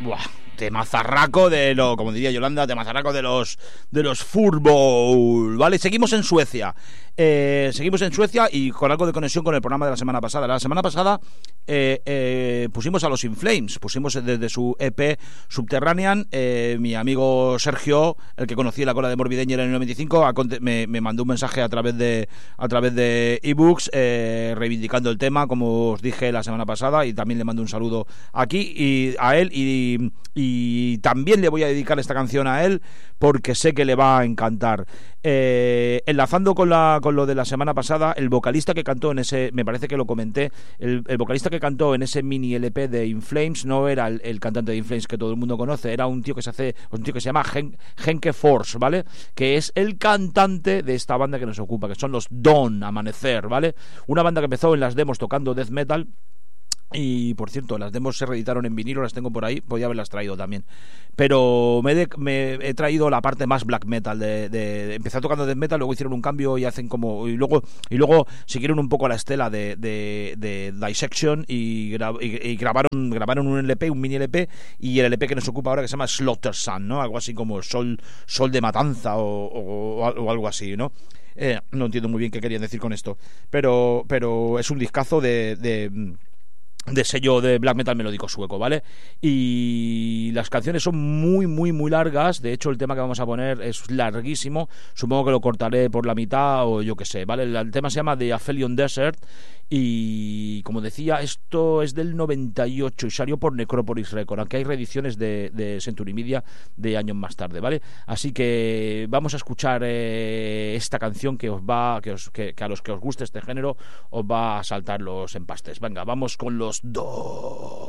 Buah, temazarraco como diría Yolanda, temazarraco de los fútbol, ¿vale? Seguimos en Suecia y con algo de conexión con el programa de la semana pasada. La semana pasada pusimos a los In Flames, pusimos desde su EP Subterranean. Mi amigo Sergio, el que conocí en la cola de Morbideña en el 95, me mandó un mensaje a través de ebooks reivindicando el tema, como os dije la semana pasada, y también le mando un saludo aquí y a él, y también le voy a dedicar esta canción a él porque sé que le va a encantar. Enlazando con lo de la semana pasada, el vocalista que cantó en ese, me parece que lo comenté, el vocalista que cantó en ese mini LP de In Flames no era el cantante de In Flames que todo el mundo conoce, era un tío que se llama Henke Force, ¿vale? Que es el cantante de esta banda que nos ocupa, que son los Dawn, Amanecer, ¿vale? Una banda que empezó en las demos tocando death metal. Y por cierto, las demos se reeditaron en vinilo, las tengo por ahí, podía haberlas traído también, pero me he traído la parte más black metal empezó tocando death metal, luego hicieron un cambio y hacen como y luego siguieron un poco la estela de Dissection y grabaron un LP, un mini LP, y el LP que nos ocupa ahora, que se llama Slaughter Sun, ¿no? Algo así como Sol de Matanza o algo así, ¿no? No entiendo muy bien qué querían decir con esto, pero es un discazo de sello de black metal melódico sueco, ¿vale? Y las canciones son muy, muy, muy largas. De hecho, el tema que vamos a poner es larguísimo. Supongo que lo cortaré por la mitad o yo qué sé, ¿vale? El tema se llama The Aphelion Desert y, como decía, esto es del 98 y salió por Necropolis Record, aunque hay reediciones de Century Media de años más tarde, ¿vale? Así que vamos a escuchar esta canción que a los que os guste este género os va a saltar los empastes. Venga, vamos con los dos.